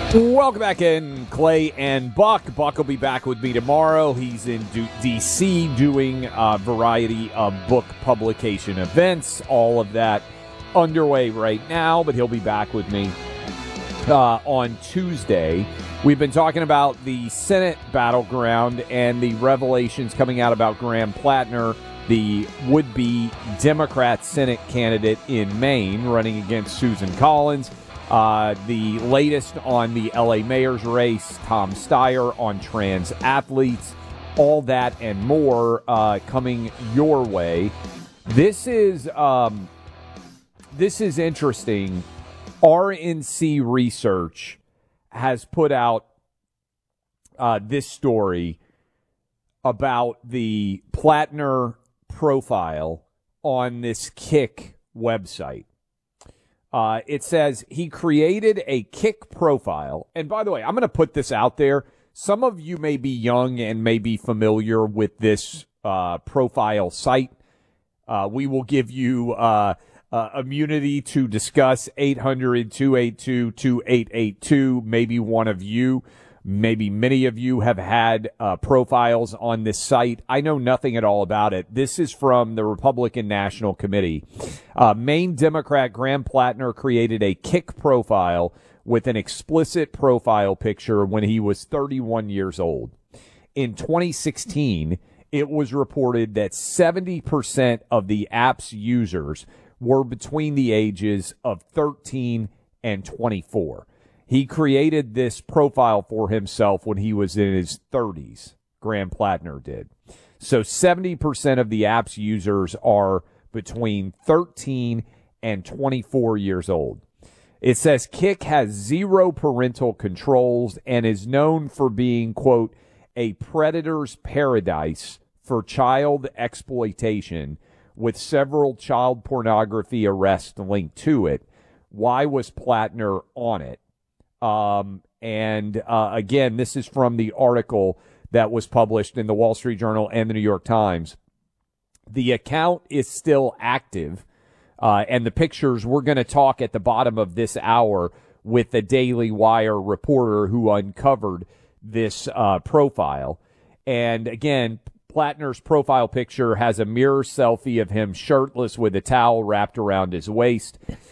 Welcome back in, Clay and Buck. Buck will be back with me tomorrow. He's in D.C. doing a variety of book publication events. All of that underway right now, but he'll be back with me on Tuesday. We've been talking about the Senate battleground and the revelations coming out about Graham Plattner, the would-be Democrat Senate candidate in Maine, running against Susan Collins. The latest on the L.A. mayor's race, Tom Steyer on trans athletes, all that and more coming your way. This is interesting. RNC Research has put out this story about the Plattner profile on this Kick website. It says he created a Kick profile. And by the way, I'm going to put this out there. Some of you may be young and may be familiar with this profile site. We will give you immunity to discuss 800-282-2882. Maybe one of you, maybe many of you have had profiles on this site. I know nothing at all about it. This is from the Republican National Committee. Maine Democrat Graham Plattner created a Kick profile with an explicit profile picture when he was 31 years old. In 2016, it was reported that 70% of the app's users were between the ages of 13 and 24. He created this profile for himself when he was in his 30s. Graham Plattner did. So 70% of the app's users are between 13 and 24 years old. It says Kick has zero parental controls and is known for being, quote, a predator's paradise for child exploitation with several child pornography arrests linked to it. Why was Plattner on it? Again, this is from the article that was published in the Wall Street Journal and the New York Times. The account is still active, and the pictures, we're going to talk at the bottom of this hour with the Daily Wire reporter who uncovered this profile. And again, Plattner's profile picture has a mirror selfie of him shirtless with a towel wrapped around his waist.